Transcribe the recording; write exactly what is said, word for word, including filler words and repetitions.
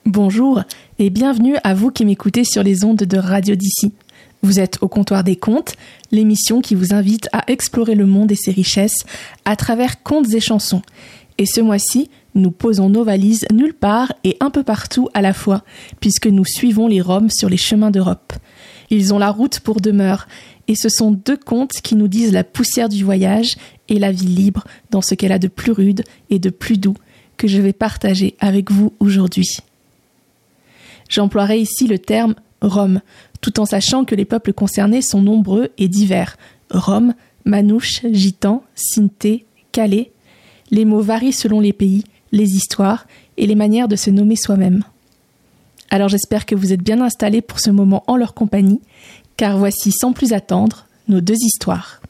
Bonjour et bienvenue à vous qui m'écoutez sur les ondes de Radio d'ici. Vous êtes au Comptoir des Contes, l'émission qui vous invite à explorer le monde et ses richesses à travers contes et chansons. Et ce mois-ci, nous posons nos valises nulle part et un peu partout à la fois, puisque nous suivons les Roms sur les chemins d'Europe. Ils ont la route pour demeure, et ce sont deux contes qui nous disent la poussière du voyage et la vie libre dans ce qu'elle a de plus rude et de plus doux que je vais partager avec vous aujourd'hui. J'emploierai ici le terme « Rom », tout en sachant que les peuples concernés sont nombreux et divers. Rom, Manouche, Gitan, Sinté, Calais. Les mots varient selon les pays, les histoires et les manières de se nommer soi-même. Alors j'espère que vous êtes bien installés pour ce moment en leur compagnie, car voici sans plus attendre nos deux histoires.